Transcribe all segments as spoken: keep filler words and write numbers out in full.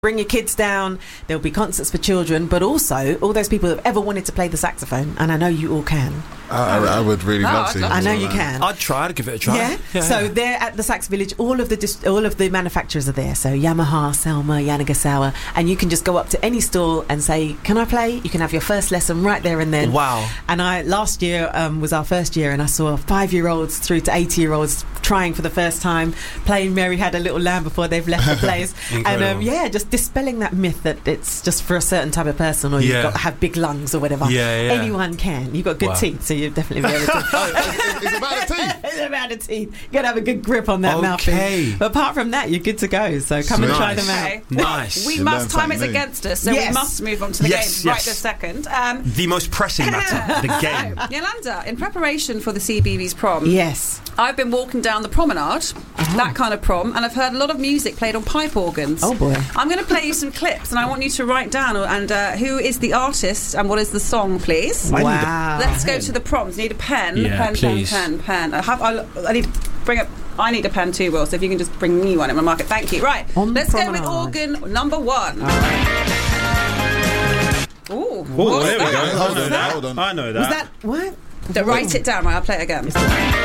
Bring your kids down. There'll be concerts for children, but also all those people that have ever wanted to play the saxophone, and I know you all can. I, I, I would really oh, love to. I know you can. I'd try. I'd give it a try. Yeah. yeah so yeah. They're at the Sax Village. All of the dis- all of the manufacturers are there. So Yamaha, Selma, Yanagasawa, and you can just go up to any stall and say, "Can I play?" You can have your first lesson right there and then. Wow. And I last year um, was our first year, and I saw five-year-olds through to eighty-year-olds trying for the first time, playing "Mary Had a Little Lamb" before they've left the place. And um, yeah, just dispelling that myth that it's just for a certain type of person, or you've yeah. got to have big lungs or whatever. Yeah, yeah. Anyone can. You've got good wow. teeth, so you'll definitely be able to. It's about the teeth. It's about the teeth. You got to have a good grip on that okay. mouthpiece. But apart from that, you're good to go. So come nice. and try them out. Okay. Nice. We You must. learn Time is something new. against us, so Yes. we must move on to the Yes, game right yes. this second. Um, The most pressing matter, the game. So, Yolanda, in preparation for the C B B S prom, Yes. I've been walking down the promenade, uh-huh. that kind of prom, and I've heard a lot of music played on pipe organs. Oh boy. I'm going to play you some clips, and I want you to write down and uh, who is the artist and what is the song, please. Wow. Let's go to the prompts. Need a pen, Yeah, pen, please. pen, pen, pen. I have. I, I need to bring up. I need a pen too, Will. So if you can just bring me one in my market, thank you. Right. On Let's go promenade. with organ number one. Ooh. Oh, what's there we that? go. Hold I know on, that. hold on. I know that. Was that what? Don't write it down. Right, I'll play it again.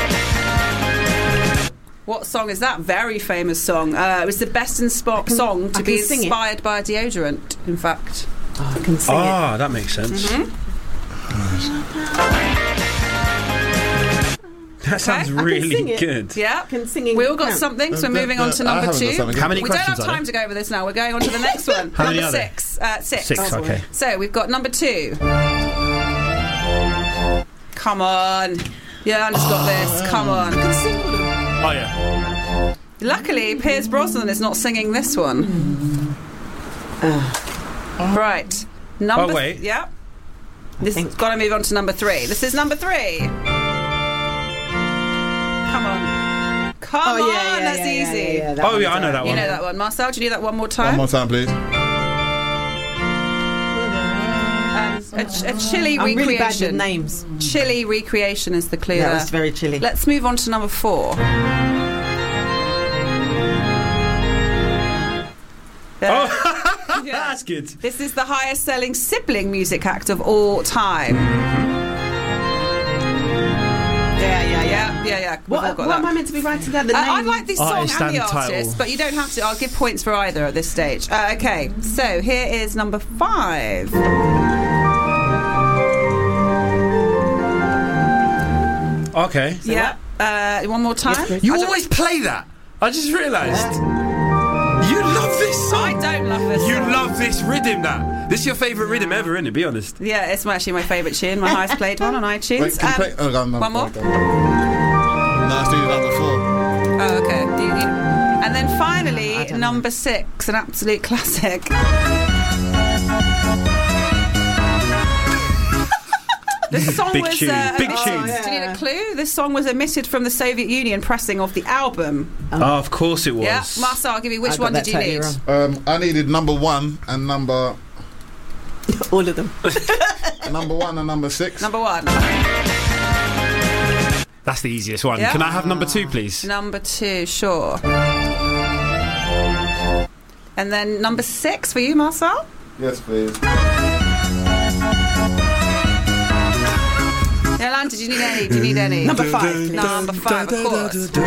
What song is that? Very famous song. Uh, it was the best inspo- song to I be can sing it. inspired by a deodorant, in fact. Oh, I can sing Ah, that makes sense. Mm-hmm. That sounds Okay. I can really sing it. good. Yeah. it. Can singing. We all got count? something, so Uh, moving uh, on to I number haven't got two. something. How many We don't questions have are time to go over this now. We're going on to the next one. How many number are there? six. Uh, six. Six, Oh, boy. okay. So we've got number two. Come on. Yeah, I just got this. Come on. I can sing all of them. Oh, yeah. Luckily, Piers Brosnan is not singing this one. Right. Number Oh, wait. Yeah. This has think- got to move on to number three. This is number three. Come on. Come Oh, on. yeah, yeah, That's yeah, yeah, easy. yeah, yeah, that Oh, one's yeah, I know right. that You one. know that one. Marcel, do you do that one more time? One more time, please. Um, a, ch- a chilly I'm really bad with recreation. names. Chilly recreation is the clue That there. was very chilly. Let's move on to number four. There. Oh, Yeah. that's good. This is the highest selling sibling music act of all time. Yeah, yeah, Yeah, yeah, yeah. We've all What, got what am that. I meant to be writing down? The Uh, name? I like this song Artist and the and artist, title. but you don't have to. I'll give points for either at this stage. Uh, okay, so here is number five. Okay. Yeah. Uh, one more time. Yes, please. You I don't- always play that. I just realised. You love this I song. don't love this You song. love this rhythm, that. This is your favourite rhythm ever, isn't it? Be honest. Yeah, it's actually my favourite tune, my highest played one on iTunes. Wait, can you Um, play? Oh, no, no, one more? no, no. No, it's doing number four. Oh, okay. You- you- and then I finally, don't know. number six, an absolute classic. This song Big was tune, uh, big omitted- tune. Do you need Yeah. a clue? This song was omitted from the Soviet Union pressing of the album. Oh, of course it was. Yeah, Marcel, I'll give you. Which I got one that did you totally need? wrong. Um, I needed number one and number All of them. number one and number six. Number one. That's the easiest one. Yeah. Can I have number two, please? Number two, sure. And then number six for you, Marcel. Yes, please. Yolanda, do you need any? Do you need any? Number five, please. Number five, of course. Don't.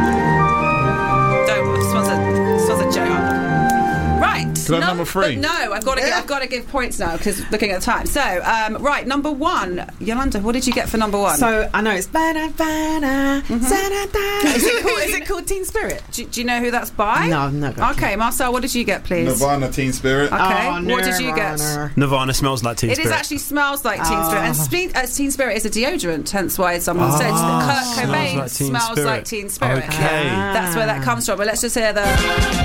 This one's a, this one's a joke. Right. Could I have number three? No, I've got to. Give, I've got to give points now because looking at the time. So, um, right, number one, Yolanda. What did you get for number one? So I know it's ba-da, ba-da, Mm-hmm. sa-da-da. Is it called? Is it called Teen Spirit? do, do you know who that's by? No, I've not got Okay, Marcel, what did you get, please? Nirvana, Teen Spirit. Okay, Oh, what did you get? Nirvana. Nirvana smells like Teen It is Spirit. actually smells like Teen Oh. Spirit, and spe- uh, Teen Spirit is a deodorant. Hence why someone said that Kurt smells Cobain like Teen smells Spirit. like Teen Spirit. Okay. That's where that comes from. But let's just hear the.